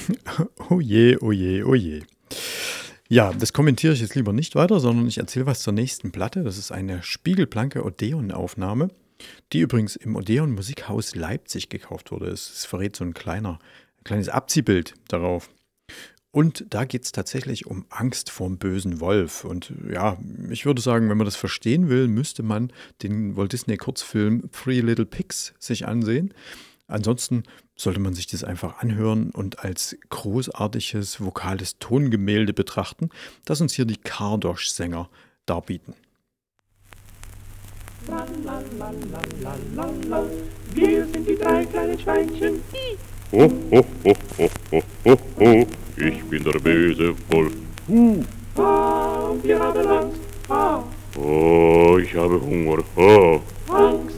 Oh je, oh je, oh je. Ja, das kommentiere ich jetzt lieber nicht weiter, sondern ich erzähle was zur nächsten Platte. Das ist eine spiegelblanke Odeon-Aufnahme, die übrigens im Odeon Musikhaus Leipzig gekauft wurde. Es verrät so ein kleines Abziehbild darauf. Und da geht es tatsächlich um Angst vorm bösen Wolf. Und ja, ich würde sagen, wenn man das verstehen will, müsste man den Walt Disney Kurzfilm Three Little Pigs sich ansehen. Ansonsten sollte man sich das einfach anhören und als großartiges vokales Tongemälde betrachten, das uns hier die Kardosch-Sänger darbieten. Lalalala, wir sind die drei kleinen Schweinchen. Ho, ho, ho, ho, ho, ho, ho. Ich bin der böse Wolf. Und wir haben Angst. Oh, ich habe Hunger. Oh. Angst.